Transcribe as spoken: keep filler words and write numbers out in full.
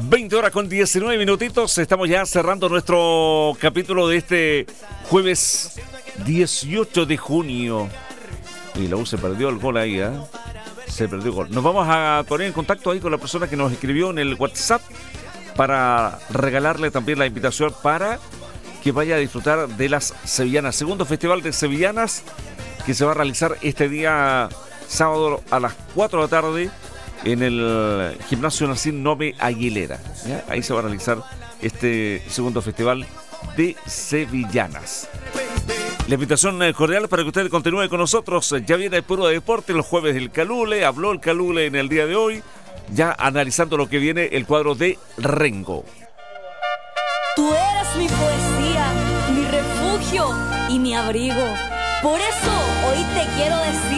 veinte horas con diecinueve minutitos. Estamos ya cerrando nuestro capítulo de este jueves dieciocho de junio. Y la U se perdió el gol ahí, ¿eh? Se perdió el gol. Nos vamos a poner en contacto ahí con la persona que nos escribió en el WhatsApp para regalarle también la invitación para que vaya a disfrutar de las Sevillanas. Segundo Festival de Sevillanas que se va a realizar este día sábado a las cuatro de la tarde en el Gimnasio Nacín Nove Aguilera. ¿Ya? Ahí se va a realizar este segundo Festival de Sevillanas. La invitación cordial para que usted continúe con nosotros. Ya viene el Puro Deporte, los jueves del Calule. Habló el Calule en el día de hoy, ya analizando lo que viene el cuadro de Rengo. Tú eres mi poesía, mi refugio y mi abrigo. Por eso hoy te quiero decir